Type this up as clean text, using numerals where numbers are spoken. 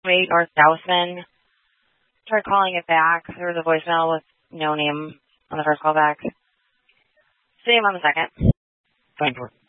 Wait, North Southman. Tried calling it back. There was a voicemail with no name on the first call back. Same on the second. Thank you.